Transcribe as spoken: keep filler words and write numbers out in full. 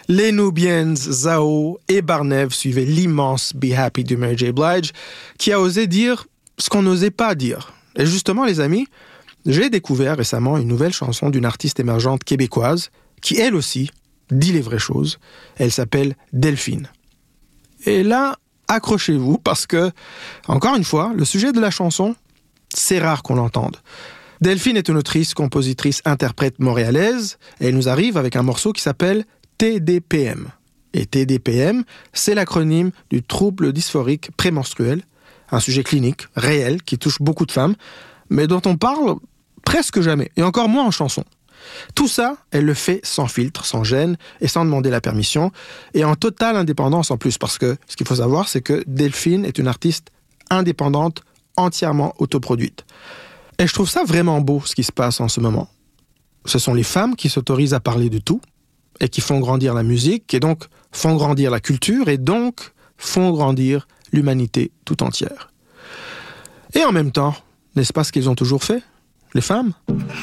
Les Nubians, Zao et Barnev suivaient l'immense Be Happy de Mary J. Blige, qui a osé dire ce qu'on n'osait pas dire. Et justement, les amis, j'ai découvert récemment une nouvelle chanson d'une artiste émergente québécoise, qui elle aussi dit les vraies choses. Elle s'appelle Delphine. Et là, accrochez-vous, parce que, encore une fois, le sujet de la chanson, c'est rare qu'on l'entende. Delphine est une autrice, compositrice, interprète montréalaise, et elle nous arrive avec un morceau qui s'appelle T D P M. Et T D P M, c'est l'acronyme du trouble dysphorique prémenstruel, un sujet clinique, réel, qui touche beaucoup de femmes, mais dont on parle presque jamais, et encore moins en chanson. Tout ça, elle le fait sans filtre, sans gêne, et sans demander la permission, et en totale indépendance en plus, parce que ce qu'il faut savoir, c'est que Delphine est une artiste indépendante, entièrement autoproduite. Et je trouve ça vraiment beau, ce qui se passe en ce moment. Ce sont les femmes qui s'autorisent à parler de tout, et qui font grandir la musique, et donc font grandir la culture, et donc font grandir l'humanité tout entière. Et en même temps, n'est-ce pas ce qu'ils ont toujours fait, les femmes ?